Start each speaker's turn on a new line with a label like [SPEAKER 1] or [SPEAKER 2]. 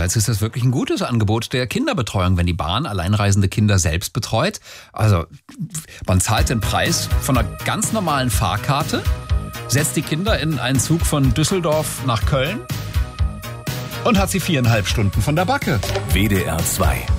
[SPEAKER 1] andererseits ist das wirklich ein gutes Angebot der Kinderbetreuung, wenn die Bahn alleinreisende Kinder selbst betreut. Also man zahlt den Preis von einer ganz normalen Fahrkarte, setzt die Kinder in einen Zug von Düsseldorf nach Köln und hat sie 4,5 Stunden von der Backe.
[SPEAKER 2] WDR 2